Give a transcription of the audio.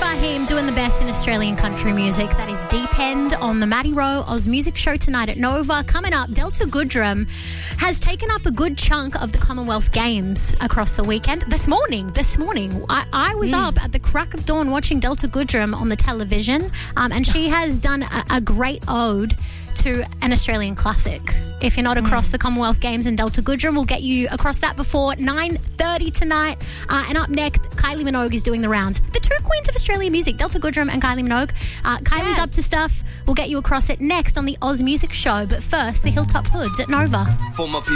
Fahim doing the best in Australian country music. That is Deep End on the Maddie Rowe Oz Music Show tonight at Nova. Coming up, Delta Goodrem has taken up a good chunk of the Commonwealth Games across the weekend. This morning, I was up at the crack of dawn watching Delta Goodrem on the television, and she has done a great ode to an Australian classic. If you're not across the Commonwealth Games, and Delta Goodrem will get you across that before 9:30 tonight. And up next, Kylie Minogue is doing the rounds. The two queens of Australian music, Delta Goodrem and Kylie Minogue. Kylie's up to stuff. We'll get you across it next on the Oz Music Show. But first, the Hilltop Hoods at Nova. For my people